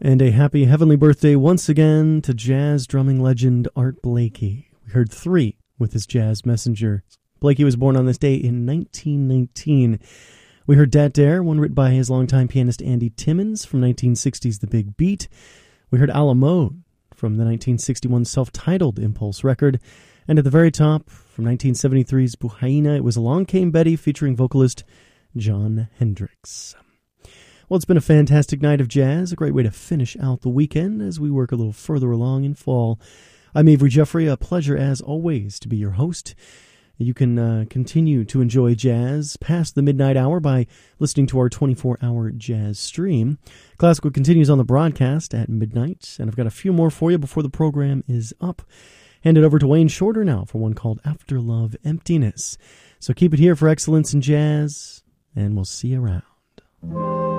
And a happy heavenly birthday once again to jazz drumming legend Art Blakey. We heard 3 with his Jazz Messenger. Blakey was born on this day in 1919. We heard Dat Dare, one written by his longtime pianist Andy Timmons from 1960's The Big Beat. We heard A La Mode from the 1961 self-titled Impulse record. And at the very top, from 1973's Buhaina, it was Along Came Betty featuring vocalist Jon Hendricks. Well, it's been a fantastic night of jazz, a great way to finish out the weekend as we work a little further along in fall. I'm Avery Jeffrey, a pleasure as always to be your host. You can continue to enjoy jazz past the midnight hour by listening to our 24-hour jazz stream. Classical continues on the broadcast at midnight, and I've got a few more for you before the program is up. Hand it over to Wayne Shorter now for one called After Love Emptiness. So keep it here for Excellence in Jazz, and we'll see you around.